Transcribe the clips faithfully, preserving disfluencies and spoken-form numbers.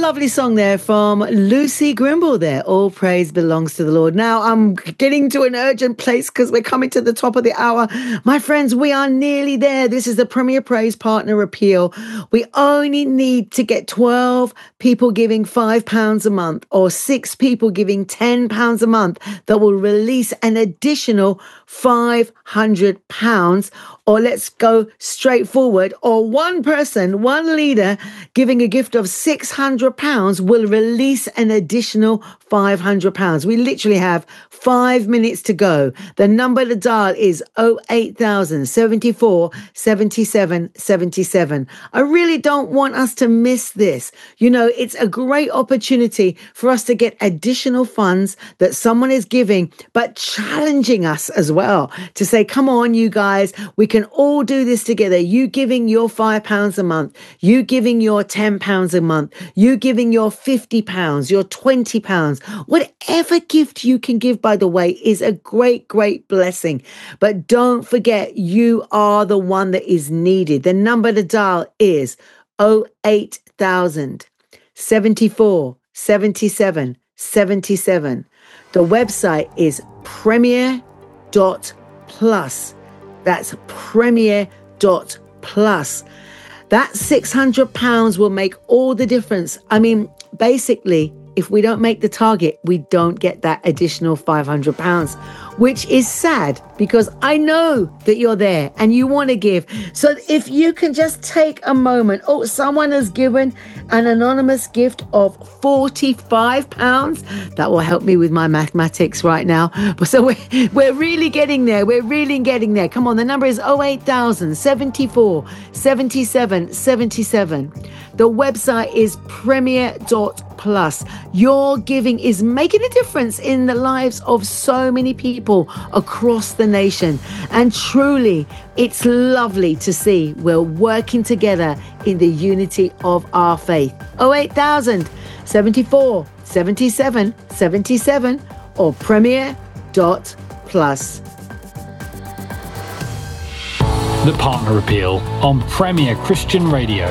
lovely song there from Lucy Grimble there. All praise belongs to the Lord. Now, I'm getting to an urgent place because we're coming to the top of the hour. My friends, we are nearly there. This is the Premier Praise Partner Appeal. We only need to get twelve people giving five pounds a month or six people giving ten pounds a month that will release an additional five hundred pounds. Or let's go straight forward, or one person, one leader giving a gift of six hundred pounds will release an additional five hundred pounds. We literally have five minutes to go. The number to dial is oh eight thousand, seventy-four, seventy-seven, seventy-seven. I really don't want us to miss this. You know, it's a great opportunity for us to get additional funds that someone is giving, but challenging us as well to say, come on, you guys, we can all do this together. You giving your five pounds a month, you giving your ten pounds a month, you giving your fifty pounds, your twenty pounds, whatever gift you can give, by the way, is a great, great blessing. But don't forget, you are the one that is needed. The number to dial is oh eight thousand, seventy-four, seventy-seven, seventy-seven. The website is premier dot plus. That's premier dot plus. That six hundred pounds will make all the difference. I mean, basically, if we don't make the target, we don't get that additional five hundred pounds, which is sad because I know that you're there and you want to give. So if you can just take a moment. Oh, someone has given an anonymous gift of forty-five pounds. That will help me with my mathematics right now. But so we're, we're really getting there. We're really getting there. Come on, the number is oh eight thousand, seventy-four, seventy-seven, seventy-seven. The website is premier dot plus. Your giving is making a difference in the lives of so many people across the nation. And truly, it's lovely to see we're working together in the unity of our faith. oh eight thousand, seventy-four, seventy-seven, seventy-seven or premier dot plus. The Partner Appeal on Premier Christian Radio.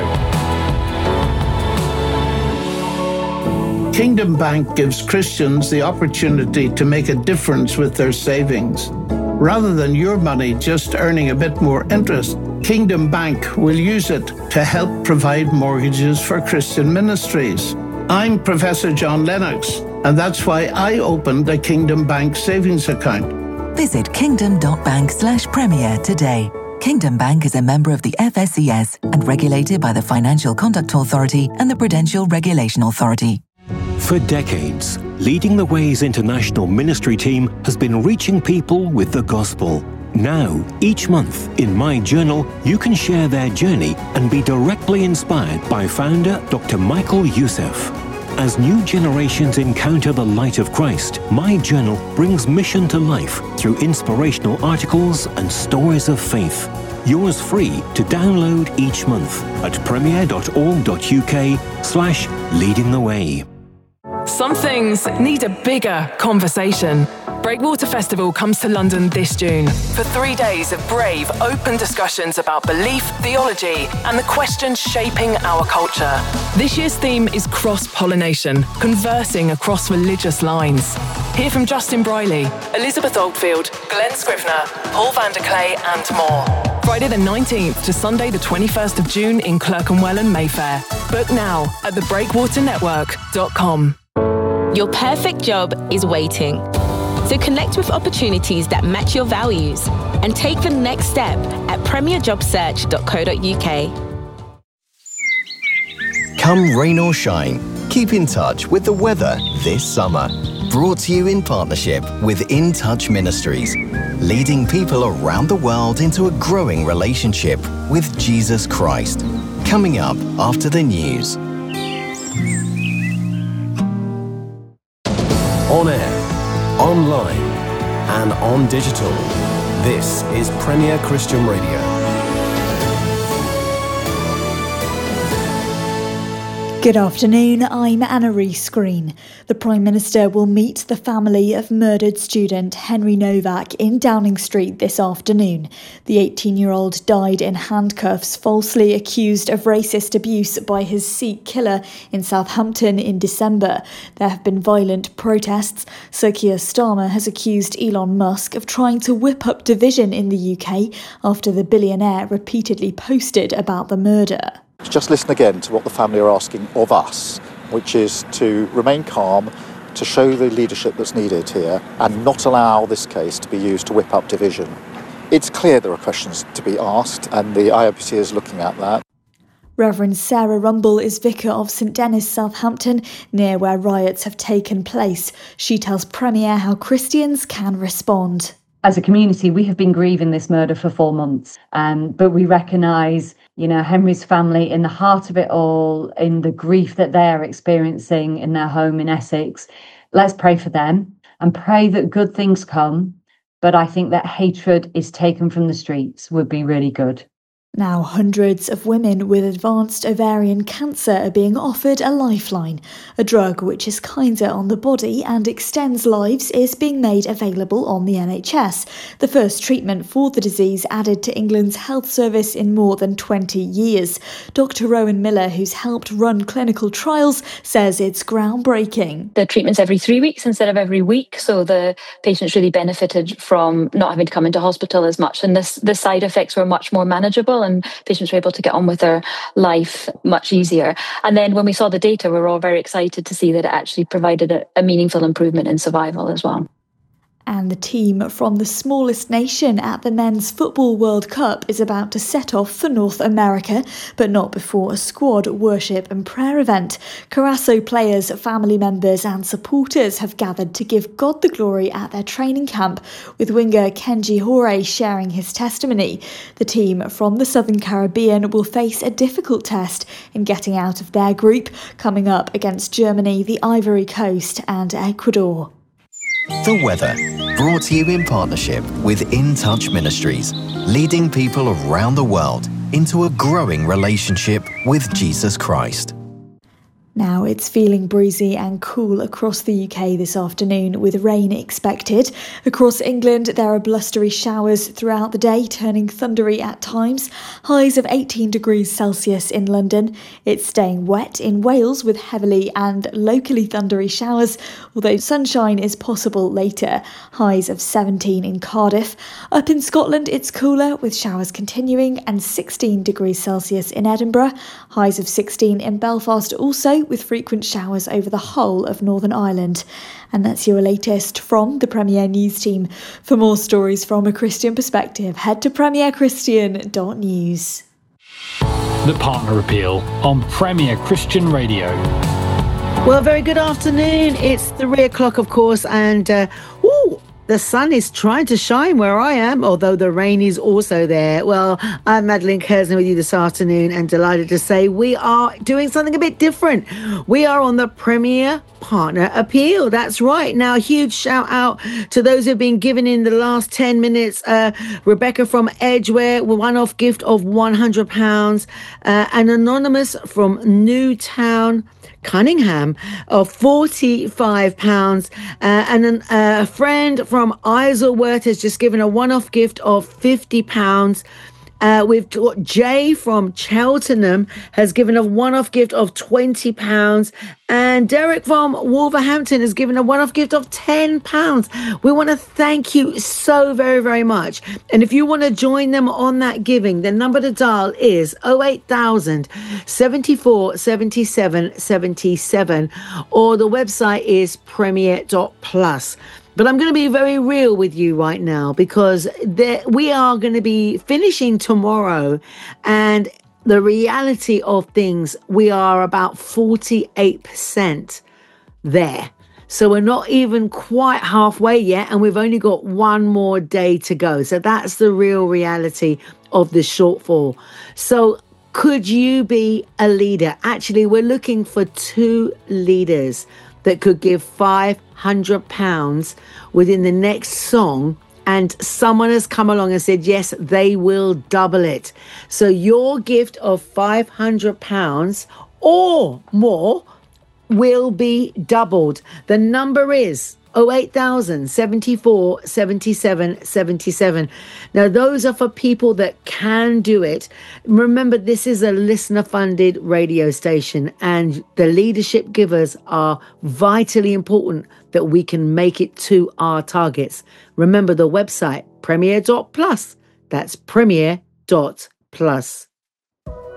Kingdom Bank gives Christians the opportunity to make a difference with their savings. Rather than your money just earning a bit more interest, Kingdom Bank will use it to help provide mortgages for Christian ministries. I'm Professor John Lennox, and that's why I opened a Kingdom Bank savings account. Visit kingdom.bank slash premier today. Kingdom Bank is a member of the F S C S and regulated by the Financial Conduct Authority and the Prudential Regulation Authority. For decades, Leading the Way's international ministry team has been reaching people with the gospel. Now, each month, in My Journal, you can share their journey and be directly inspired by founder Doctor Michael Youssef. As new generations encounter the light of Christ, My Journal brings mission to life through inspirational articles and stories of faith. Yours free to download each month at premier.org.uk slash leading the way. Some things need a bigger conversation. Breakwater Festival comes to London this June for three days of brave, open discussions about belief, theology, and the questions shaping our culture. This year's theme is cross-pollination, conversing across religious lines. Hear from Justin Briley, Elizabeth Oldfield, Glenn Scrivener, Paul van der Clay, and more. Friday the nineteenth to Sunday the twenty-first of June in Clerkenwell and Mayfair. Book now at the breakwater network dot com. Your perfect job is waiting. So connect with opportunities that match your values and take the next step at premier job search dot co dot uk. Come rain or shine, keep in touch with the weather this summer. Brought to you in partnership with In Touch Ministries, leading people around the world into a growing relationship with Jesus Christ. Coming up after the news. On air, online, and on digital. This is Premier Christian Radio. Good afternoon, I'm Anna Rees-Green. The Prime Minister will meet the family of murdered student Henry Novak in Downing Street this afternoon. The eighteen-year-old died in handcuffs, falsely accused of racist abuse by his Sikh killer in Southampton in December. There have been violent protests. Sir Keir Starmer has accused Elon Musk of trying to whip up division in the U K after the billionaire repeatedly posted about the murder. Just listen again to what the family are asking of us, which is to remain calm, to show the leadership that's needed here, and not allow this case to be used to whip up division. It's clear there are questions to be asked, and the I O P C is looking at that. Reverend Sarah Rumble is vicar of St Denis, Southampton, near where riots have taken place. She tells Premier how Christians can respond. As a community, we have been grieving this murder for four months, um, but we recognise, you know, Henry's family in the heart of it all, in the grief that they are experiencing in their home in Essex. Let's pray for them and pray that good things come. But I think that hatred is taken from the streets would be really good. Now, hundreds of women with advanced ovarian cancer are being offered a lifeline. A drug which is kinder on the body and extends lives is being made available on the N H S. The first treatment for the disease added to England's health service in more than twenty years. Doctor Rowan Miller, who's helped run clinical trials, says it's groundbreaking. The treatment's every three weeks instead of every week, so the patients really benefited from not having to come into hospital as much, and this, the side effects were much more manageable, and patients were able to get on with their life much easier. And then when we saw the data, we were all very excited to see that it actually provided a, a meaningful improvement in survival as well. And the team from the smallest nation at the Men's Football World Cup is about to set off for North America, but not before a squad worship and prayer event. Carasso players, family members and supporters have gathered to give God the glory at their training camp, with winger Kenji Hore sharing his testimony. The team from the Southern Caribbean will face a difficult test in getting out of their group, coming up against Germany, the Ivory Coast and Ecuador. The weather, brought to you in partnership with In Touch Ministries, leading people around the world into a growing relationship with Jesus Christ. Now it's feeling breezy and cool across the U K this afternoon, with rain expected. Across England, there are blustery showers throughout the day, turning thundery at times. Highs of eighteen degrees Celsius in London. It's staying wet in Wales with heavily and locally thundery showers, although sunshine is possible later. Highs of seventeen in Cardiff. Up in Scotland, it's cooler with showers continuing, and sixteen degrees Celsius in Edinburgh. Highs of sixteen in Belfast also, with frequent showers over the whole of Northern Ireland. And that's your latest from the Premier News team. For more stories from a Christian perspective, head to premier christian dot news. The Partner Appeal on Premier Christian Radio. Well, very good afternoon. It's three o'clock, of course, and uh, ooh, the sun is trying to shine where I am, although the rain is also there. Well, I'm Madeline Kersner with you this afternoon, and delighted to say we are doing something a bit different. We are on the Premier Partner Appeal. That's right. Now, a huge shout out to those who've been given in the last ten minutes. Uh, Rebecca from Edgware, one-off gift of one hundred pounds. Uh, an anonymous from Newtown, Cunningham, of forty-five pounds. Uh, and an, uh, a friend from Isleworth has just given a one-off gift of fifty pounds. Uh, we've got Jay from Cheltenham has given a one-off gift of twenty pounds. And Derek from Wolverhampton has given a one-off gift of ten pounds. We want to thank you so very, very much. And if you want to join them on that giving, the number to dial is oh eight thousand, seventy-four, seventy-seven, seventy-seven, or the website is premier dot plus. But I'm going to be very real with you right now, because there, we are going to be finishing tomorrow, and the reality of things, we are about forty-eight percent there. So we're not even quite halfway yet, and we've only got one more day to go. So that's the real reality of the shortfall. So could you be a leader? Actually, we're looking for two leaders that could give five hundred pounds within the next song, and someone has come along and said, yes, they will double it. So your gift of five hundred pounds or more will be doubled. The number is oh eight thousand, seventy-four, seventy-seven, seventy-seven. Now, those are for people that can do it. Remember, this is a listener-funded radio station, and the leadership givers are vitally important that we can make it to our targets. Remember the website, premier dot plus. That's premier dot plus.